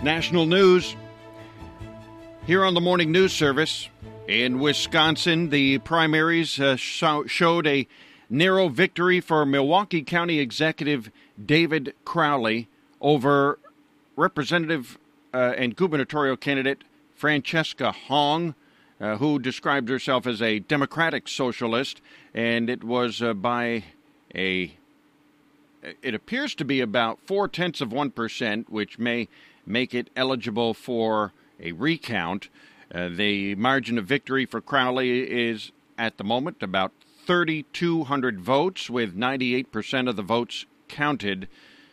National news here on the Morning News Service. In Wisconsin, the primaries showed a narrow victory for Milwaukee County Executive David Crowley over Representative and gubernatorial candidate Francesca Hong, who described herself as a Democratic socialist, and it was it appears to be about 0.4%, which may make it eligible for a recount. The margin of victory for Crowley is, at the moment, about 3,200 votes, with 98% of the votes counted.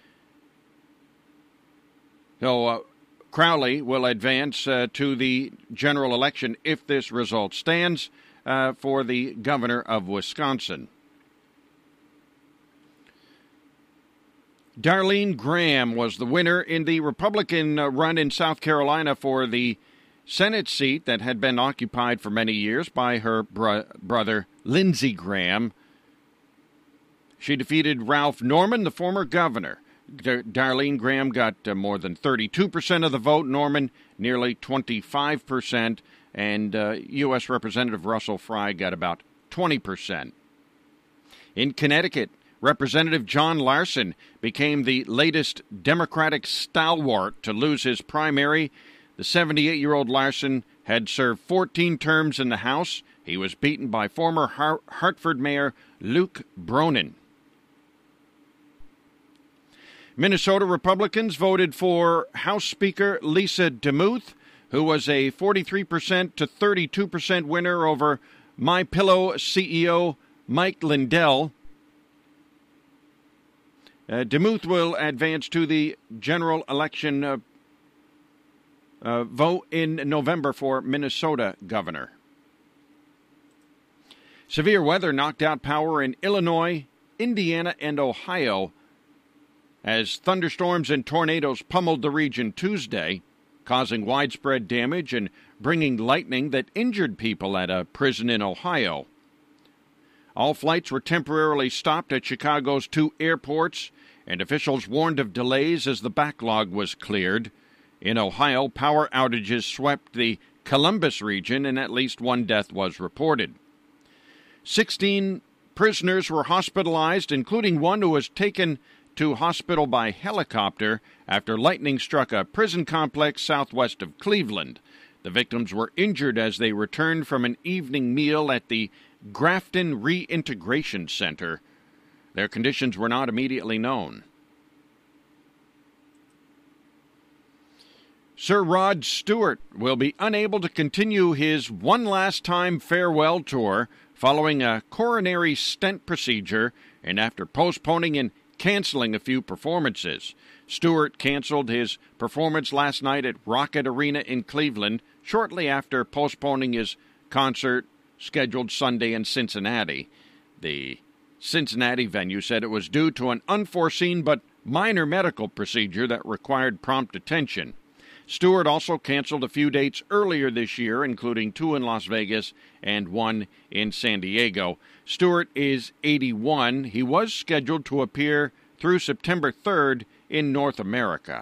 So Crowley will advance to the general election if this result stands for the governor of Wisconsin. Darlene Graham was the winner in the Republican run in South Carolina for the Senate seat that had been occupied for many years by her brother, Lindsey Graham. She defeated Ralph Norman, the former governor. Darlene Graham got more than 32% of the vote, Norman nearly 25%, and U.S. Representative Russell Fry got about 20%. In Connecticut, Representative John Larson became the latest Democratic stalwart to lose his primary. The 78-year-old Larson had served 14 terms in the House. He was beaten by former Hartford Mayor Luke Bronin. Minnesota Republicans voted for House Speaker Lisa DeMuth, who was a 43% to 32% winner over MyPillow CEO Mike Lindell. DeMuth will advance to the general election vote in November for Minnesota governor. Severe weather knocked out power in Illinois, Indiana, and Ohio as thunderstorms and tornadoes pummeled the region Tuesday, causing widespread damage and bringing lightning that injured people at a prison in Ohio. All flights were temporarily stopped at Chicago's 2 airports, and officials warned of delays as the backlog was cleared. In Ohio, power outages swept the Columbus region, and at least 1 death was reported. 16 prisoners were hospitalized, including one who was taken to hospital by helicopter after lightning struck a prison complex southwest of Cleveland. The victims were injured as they returned from an evening meal at the Grafton Reintegration Center. Their conditions were not immediately known. Sir Rod Stewart will be unable to continue his one last time farewell tour following a coronary stent procedure and after postponing and canceling a few performances. Stewart canceled his performance last night at Rocket Arena in Cleveland shortly after postponing his concert scheduled Sunday in Cincinnati. The Cincinnati venue said it was due to an unforeseen but minor medical procedure that required prompt attention. Stewart also canceled a few dates earlier this year, including 2 in Las Vegas and 1 in San Diego. Stewart is 81. He was scheduled to appear through September 3rd in North America.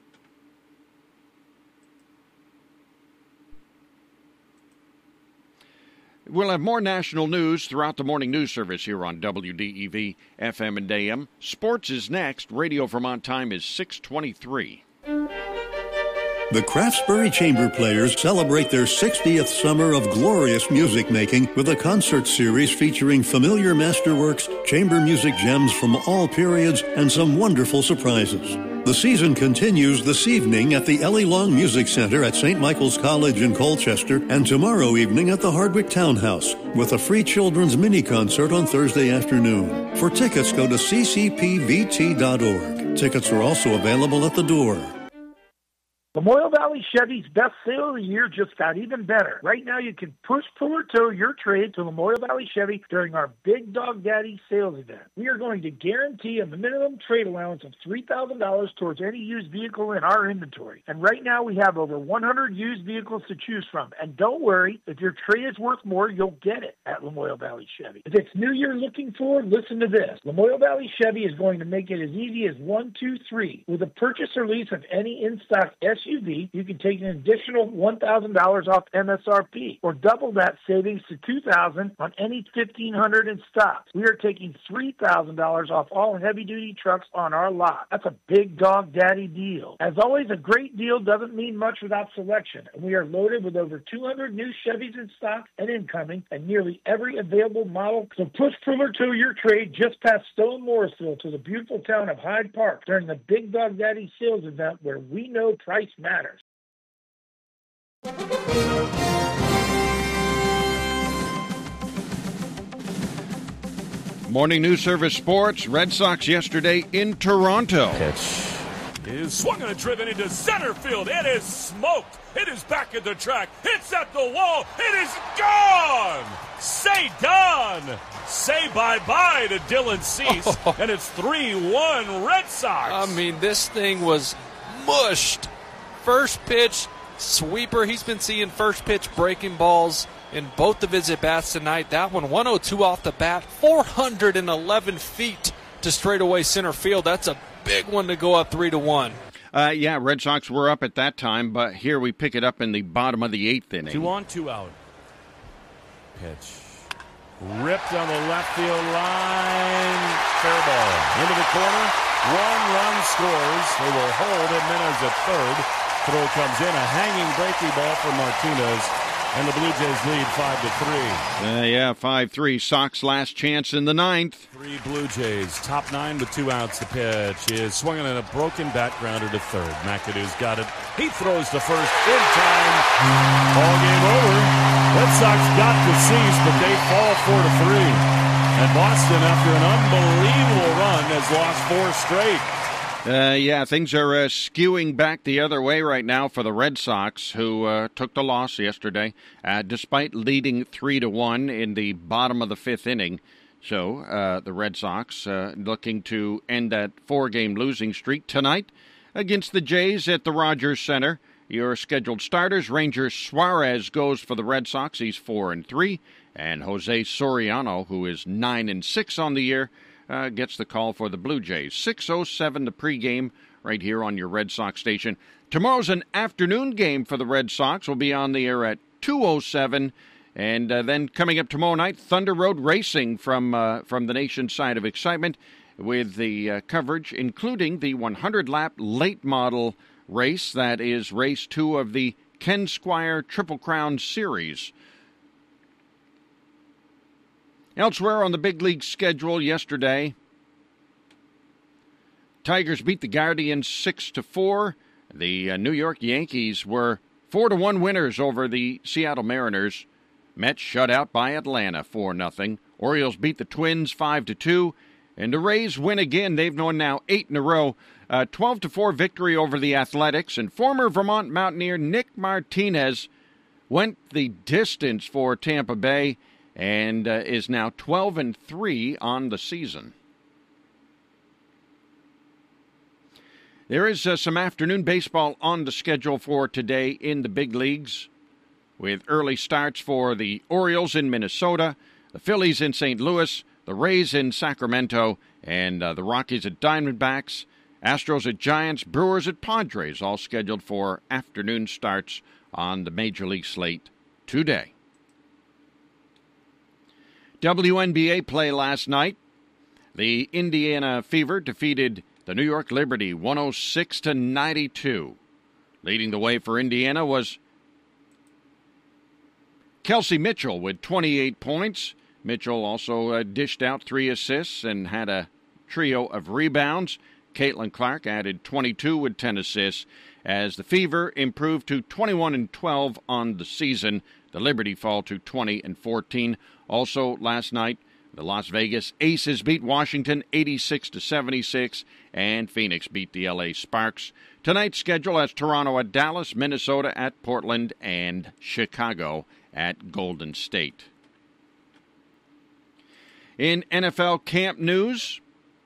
We'll have more national news throughout the morning news service here on WDEV FM and AM. Sports is next. Radio Vermont time is 6:23. The Craftsbury Chamber Players celebrate their 60th summer of glorious music making with a concert series featuring familiar masterworks, chamber music gems from all periods, and some wonderful surprises. The season continues this evening at the Ellie Long Music Center at St. Michael's College in Colchester and tomorrow evening at the Hardwick Townhouse with a free children's mini-concert on Thursday afternoon. For tickets, go to ccpvt.org. Tickets are also available at the door. Memorial Valley Chevy's best sale of the year just got even better. Right now, you can push, pull, or tow your trade to Memorial Valley Chevy during our Big Dog Daddy sales event. We are going to guarantee a minimum trade allowance of $3,000 towards any used vehicle in our inventory. And right now, we have over 100 used vehicles to choose from. And don't worry, if your trade is worth more, you'll get it at Memorial Valley Chevy. If it's new you're looking for, listen to this. Memorial Valley Chevy is going to make it as easy as 1, 2, 3 with a purchase or lease of any in-stock SUV SUV, you can take an additional $1,000 off MSRP or double that savings to $2,000 on any 1,500 in stock. We are taking $3,000 off all heavy-duty trucks on our lot. That's a big dog daddy deal. As always, a great deal doesn't mean much without selection, and we are loaded with over 200 new Chevys in stock and incoming, and nearly every available model. So push Fuller to your trade just past Stone Morrisville to the beautiful town of Hyde Park during the Big Dog Daddy sales event where we know price matters. Morning News Service Sports. Red Sox yesterday in Toronto. Pitch is swung and driven into center field. It is smoked. It is back at the track. It's at the wall. It is gone. Say done. Say bye-bye to Dylan Cease. And it's 3-1 Red Sox. I mean, this thing was mushed. First pitch, sweeper. He's been seeing first pitch breaking balls in both of his at-bats tonight. That one, 102 off the bat, 411 feet to straightaway center field. That's a big one to go up 3-1. Yeah, Red Sox were up at that time, but here we pick it up in the bottom of the eighth inning. 2 on, 2 out. Pitch. Ripped on the left field line. Fair ball. Into the corner. 1 run scores. They will hold Jimenez at third. Throw comes in. A hanging breaking ball for Martinez. And the Blue Jays lead 5-3. Yeah, 5-3. Sox last chance in the ninth. 3 Blue Jays. Top 9 with 2 outs. The pitch is swinging at a broken bat grounder to third. McAdoo's got it. He throws to first in time. Ball game over. Red Sox got to Cease, but they fall 4-3. And Boston, after an unbelievable run, has lost 4 straight. Yeah, things are skewing back the other way right now for the Red Sox, who took the loss yesterday, despite leading 3-1 in the bottom of the fifth inning. So the Red Sox looking to end that 4-game losing streak tonight against the Jays at the Rogers Center. Your scheduled starters: Ranger Suarez goes for the Red Sox. He's 4-3, and Jose Soriano, who is 9-6 on the year, gets the call for the Blue Jays. 6:07 the pregame right here on your Red Sox station. Tomorrow's an afternoon game for the Red Sox. We'll be on the air at 2:07. And then coming up tomorrow night, Thunder Road Racing from the nation's side of excitement with the coverage, including the 100-lap late model race. That is race 2 of the Ken Squire Triple Crown Series. Elsewhere on the big league schedule yesterday, Tigers beat the Guardians 6-4. The New York Yankees were 4-1 winners over the Seattle Mariners. Mets shut out by Atlanta 4-0. Orioles beat the Twins 5-2. And the Rays win again. They've won now 8 in a row. 12-4 victory over the Athletics. And former Vermont Mountaineer Nick Martinez went the distance for Tampa Bay and is now 12-3 on the season. There is some afternoon baseball on the schedule for today in the big leagues, with early starts for the Orioles in Minnesota, the Phillies in St. Louis, the Rays in Sacramento, and the Rockies at Diamondbacks, Astros at Giants, Brewers at Padres, all scheduled for afternoon starts on the Major League slate today. WNBA play last night. The Indiana Fever defeated the New York Liberty 106-92. Leading the way for Indiana was Kelsey Mitchell with 28 points. Mitchell also dished out 3 assists and had a trio of rebounds. Caitlin Clark added 22 with 10 assists as the Fever improved to 21-12 on the season. The Liberty fall to 20-14. Also last night, the Las Vegas Aces beat Washington 86-76, and Phoenix beat the LA Sparks. Tonight's schedule has Toronto at Dallas, Minnesota at Portland, and Chicago at Golden State. In NFL camp news,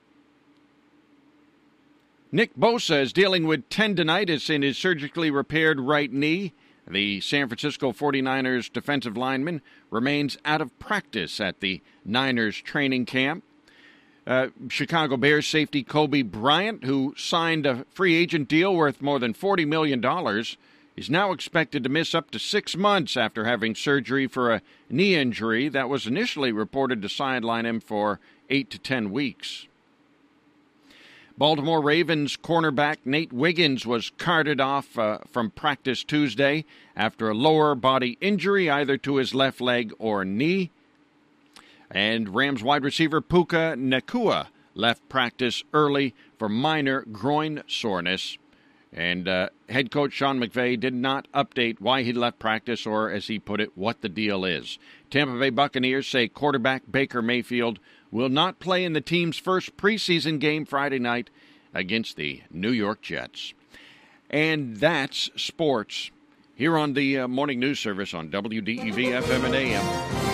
Nick Bosa is dealing with tendinitis in his surgically repaired right knee. The San Francisco 49ers defensive lineman remains out of practice at the Niners training camp. Chicago Bears safety Kobe Bryant, who signed a free agent deal worth more than $40 million, is now expected to miss up to 6 months after having surgery for a knee injury that was initially reported to sideline him for 8 to 10 weeks. Baltimore Ravens cornerback Nate Wiggins was carted off from practice Tuesday after a lower body injury either to his left leg or knee. And Rams wide receiver Puka Nacua left practice early for minor groin soreness. And head coach Sean McVay did not update why he left practice or, as he put it, what the deal is. Tampa Bay Buccaneers say quarterback Baker Mayfield will not play in the team's first preseason game Friday night against the New York Jets. And that's sports here on the Morning News Service on WDEV FM and AM.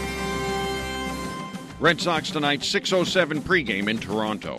Red Sox tonight, 6:07 pregame in Toronto.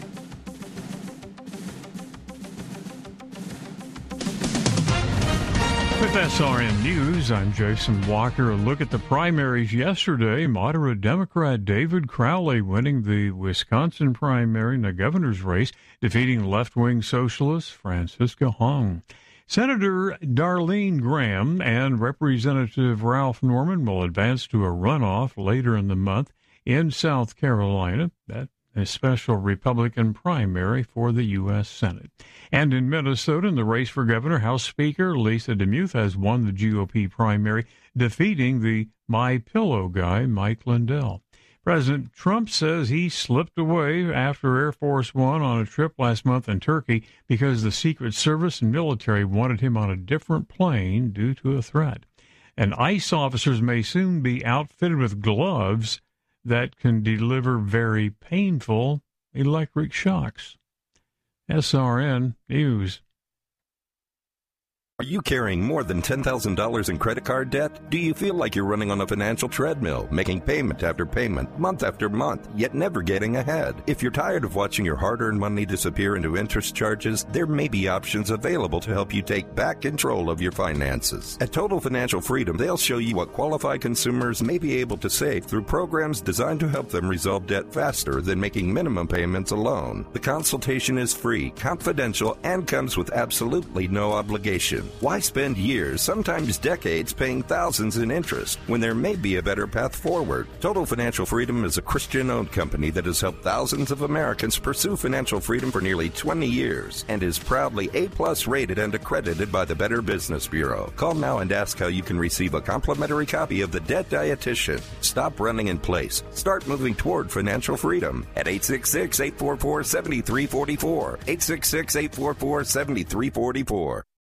With SRN News, I'm Jason Walker. A look at the primaries yesterday. Moderate Democrat David Crowley winning the Wisconsin primary in the governor's race, defeating left-wing socialist Francisca Hong. Senator Darlene Graham and Representative Ralph Norman will advance to a runoff later in the month in South Carolina. That a special Republican primary for the U.S. Senate. And in Minnesota, in the race for governor, House Speaker Lisa DeMuth has won the GOP primary, defeating the My Pillow guy, Mike Lindell. President Trump says he slipped away after Air Force One on a trip last month in Turkey because the Secret Service and military wanted him on a different plane due to a threat. And ICE officers may soon be outfitted with gloves that can deliver very painful electric shocks. SRN News. Are you carrying more than $10,000 in credit card debt? Do you feel like you're running on a financial treadmill, making payment after payment, month after month, yet never getting ahead? If you're tired of watching your hard-earned money disappear into interest charges, there may be options available to help you take back control of your finances. At Total Financial Freedom, they'll show you what qualified consumers may be able to save through programs designed to help them resolve debt faster than making minimum payments alone. The consultation is free, confidential, and comes with absolutely no obligation. Why spend years, sometimes decades, paying thousands in interest when there may be a better path forward? Total Financial Freedom is a Christian-owned company that has helped thousands of Americans pursue financial freedom for nearly 20 years and is proudly A+ rated and accredited by the Better Business Bureau. Call now and ask how you can receive a complimentary copy of The Debt Dietitian. Stop running in place. Start moving toward financial freedom at 866-844-7344. 866-844-7344.